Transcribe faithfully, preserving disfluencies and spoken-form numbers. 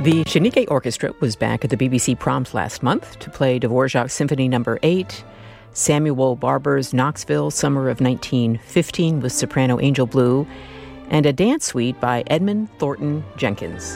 The Schenike Orchestra was back at the B B C Proms last month to play Dvorak's Symphony Number eight, Samuel Barber's Knoxville Summer of nineteen fifteen with soprano Angel Blue, and a dance suite by Edmund Thornton Jenkins.